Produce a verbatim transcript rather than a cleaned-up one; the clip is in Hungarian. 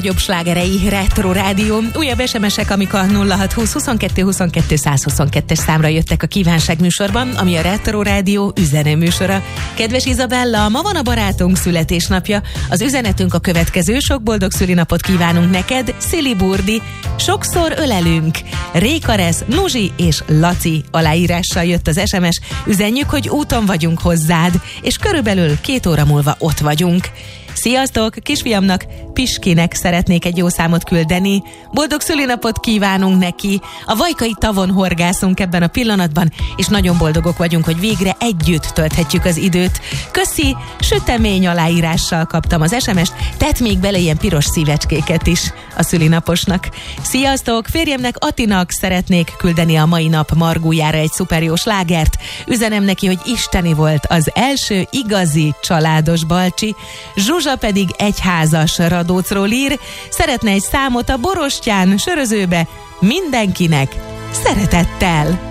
Jobb slágerei Retro Rádió. Újabb es em esek, amik a nulla hat húsz huszonkettő huszonkettő száz huszonkettes számra jöttek a kívánság műsorban, ami a Retro Rádió üzenő műsora. Kedves Izabella, ma van a barátunk születésnapja. Az üzenetünk a következő: sok boldog szülinapot kívánunk neked, Szili Burdi. Sokszor ölelünk. Rékaresz, Nuzsi és Laci aláírással jött az es em es. Üzenjük, hogy úton vagyunk hozzád, és körülbelül két óra múlva ott vagyunk. Sziasztok! Kisfiamnak, Piskinek szeretnék egy jó számot küldeni. Boldog szülinapot kívánunk neki. A vajkai tavon horgászunk ebben a pillanatban, és nagyon boldogok vagyunk, hogy végre együtt tölthetjük az időt. Köszi! Sütemény aláírással kaptam az es em est, tett még bele ilyen piros szívecskéket is a szülinaposnak. Sziasztok! Férjemnek, Atinak szeretnék küldeni a mai nap margójára egy szuper jó slágert. Üzenem neki, hogy isteni volt az első igazi családos balcsi. Zsuzsa pedig egyházas Radócról ír, szeretne egy számot a Borostyán sörözőbe mindenkinek szeretettel.